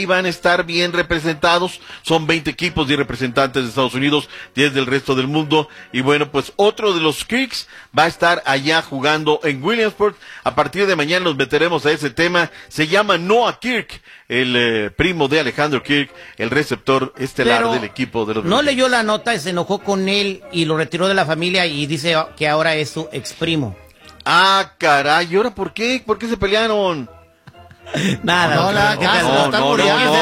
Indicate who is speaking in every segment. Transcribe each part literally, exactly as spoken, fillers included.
Speaker 1: van a estar bien representados, son veinte equipos y representantes de Estados Unidos, diez del resto del mundo, y bueno, pues otro de los Kirks va a estar allá jugando en Williamsport. A partir de mañana nos meteremos a ese tema. Se llama Noah Kirk, el eh, primo de Alejandro Kirk, el receptor estelar Pero del equipo de los
Speaker 2: no leyó la nota, se enojó con él y lo retiró de la familia y dice que ahora es su ex primo.
Speaker 1: Ah, caray, ¿y ahora por qué? ¿Por qué se pelearon?
Speaker 2: Nada, no, la,
Speaker 1: no, no, no, no,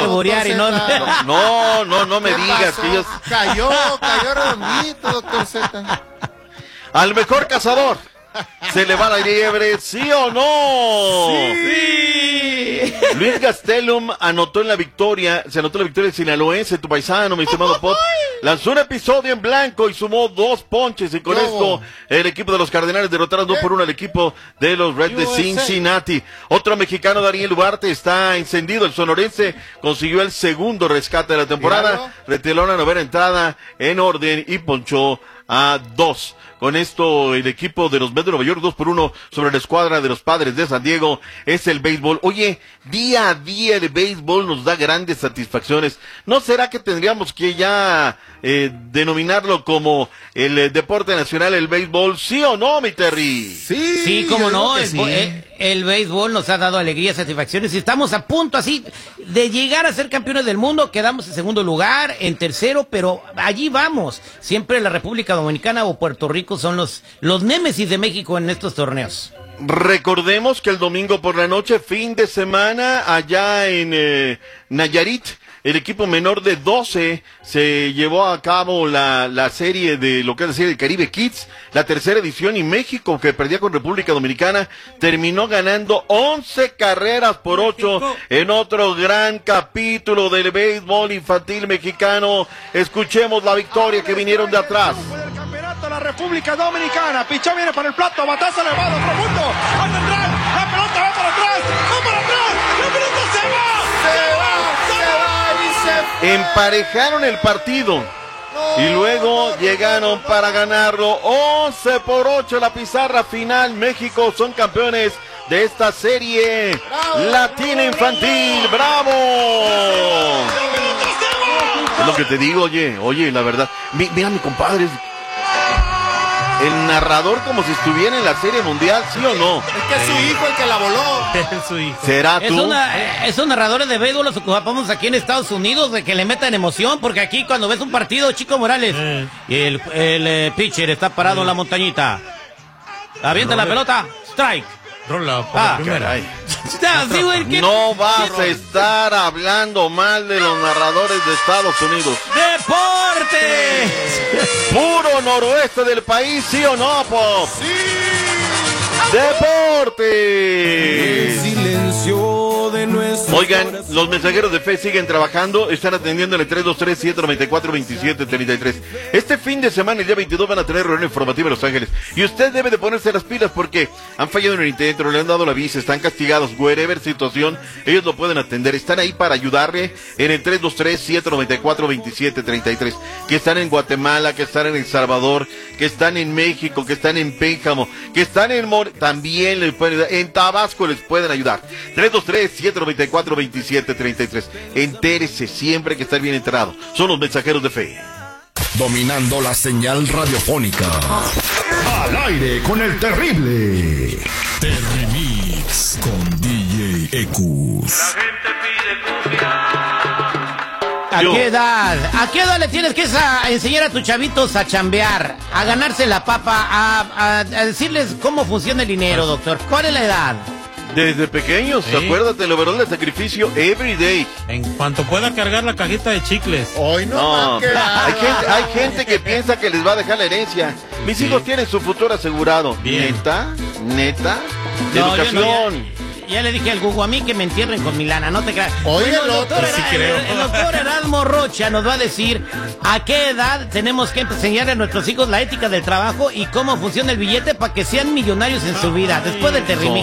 Speaker 1: no, no, no, no me digas que ellos...
Speaker 3: Cayó, cayó redondito, doctor Z.
Speaker 1: Al mejor cazador se le va la liebre, ¿sí o no?
Speaker 2: Sí.
Speaker 1: Luis Gastelum anotó en la victoria, se anotó la victoria sinaloense, tu paisano, mi estimado Pop. Lanzó un episodio en blanco y sumó dos ponches, y con no. esto el equipo de los Cardenales derrotaron dos por uno al equipo de los Reds de Cincinnati. Otro mexicano, Daniel Duarte, está encendido. El sonorense consiguió el segundo rescate de la temporada, retiró la novena entrada en orden y ponchó a dos. Con esto, el equipo de los Mets de Nueva York, dos por uno sobre la escuadra de los Padres de San Diego. Es el béisbol. Oye, día a día el béisbol nos da grandes satisfacciones. ¿No será que tendríamos que ya eh, denominarlo como el eh, deporte nacional, el béisbol? ¿Sí o no, mi Terry?
Speaker 2: Sí, sí, cómo no. El, sí. el, el béisbol nos ha dado alegrías, satisfacciones. Y estamos a punto así de llegar a ser campeones del mundo. Quedamos en segundo lugar, en tercero, pero allí vamos. Siempre la República Dominicana o Puerto Rico son los, los némesis de México en estos torneos.
Speaker 1: Recordemos que el domingo por la noche, fin de semana, allá en eh, Nayarit, el equipo menor de doce se llevó a cabo la, la serie de lo que es la serie de Caribe Kids, la tercera edición, y México, que perdía con República Dominicana, terminó ganando once carreras por ocho en otro gran capítulo del béisbol infantil mexicano. Escuchemos la victoria que vinieron de atrás.
Speaker 4: La República Dominicana, pichó, viene para el plato, batazo elevado, profundo, a central, la pelota va para atrás, va para atrás, la pelota se va, se va, se va, y se...
Speaker 1: Emparejaron el partido no, y luego no, llegaron no, para ganarlo once por ocho, la pizarra final. México son campeones de esta serie bravo, latina infantil, bravo. Es lo que te digo, oye, oye, la verdad, mi, mira mi compadre, el narrador como si estuviera en la Serie Mundial, ¿sí o no?
Speaker 3: Es que es su hijo el que la voló.
Speaker 2: Es su hijo.
Speaker 1: ¿Será tú?
Speaker 2: Es una, esos narradores de béisbol los ocupamos aquí en Estados Unidos, de que le metan emoción, porque aquí cuando ves un partido, Chico Morales, eh. y el, el eh, pitcher está parado eh. en la montañita, avienta no, la pelota, strike.
Speaker 5: Rola por
Speaker 2: ah,
Speaker 5: la primera.
Speaker 2: Sí, güey, ¿qué?
Speaker 1: No vas a estar hablando mal de los narradores de Estados Unidos.
Speaker 2: ¡Deporte!
Speaker 1: Puro noroeste del país, ¿sí o no, Pop?
Speaker 3: ¡Sí!
Speaker 1: ¡Deporte!
Speaker 6: El silencio de nuestro
Speaker 1: Oigan,
Speaker 6: corazón.
Speaker 1: los mensajeros de fe siguen trabajando, están atendiendo en el tres dos tres, siete nueve cuatro, dos siete tres tres. Este fin de semana, el día veintidós, van a tener reunión informativa en Los Ángeles. Y usted debe de ponerse las pilas porque han fallado en el intento, le han dado la visa, están castigados, whatever situación, ellos lo pueden atender. Están ahí para ayudarle en el tres dos tres, siete nueve cuatro, dos siete tres tres. Que están en Guatemala, que están en El Salvador, que están en México, que están en Pénjamo, que están en More... también les pueden ayudar. En Tabasco les pueden ayudar. tres dos tres, siete nueve cuatro, dos siete tres tres. Entérese siempre que estar bien enterado. Son los mensajeros de fe.
Speaker 7: Dominando la señal radiofónica. Al aire con el terrible. Terrimix con D J Ecus.
Speaker 4: La gente pide confianza.
Speaker 2: ¿A qué edad? ¿A qué edad le tienes que esa, enseñar a tus chavitos a chambear, a ganarse la papa, a, a, a decirles cómo funciona el dinero, doctor? ¿Cuál es la edad?
Speaker 1: Desde pequeños, sí. Acuérdate, el overall de sacrificio every day.
Speaker 5: En cuanto pueda cargar la cajita de chicles.
Speaker 3: Hoy no,
Speaker 1: no hay, gente, hay gente que piensa que les va a dejar la herencia. Mis sí. hijos tienen su futuro asegurado.
Speaker 5: Bien.
Speaker 1: ¿Neta? ¿Neta? De
Speaker 2: no,
Speaker 1: educación.
Speaker 2: Ya le dije al Gugu a mí que me entierren con mi lana, no te creas.
Speaker 3: Oye,
Speaker 2: bueno,
Speaker 3: el
Speaker 2: doctor,
Speaker 5: sí
Speaker 2: Era,
Speaker 5: creo.
Speaker 2: el, el doctor Erasmo Rocha nos va a decir a qué edad tenemos que enseñarle a nuestros hijos la ética del trabajo y cómo funciona el billete para que sean millonarios en su vida. Después de terminar.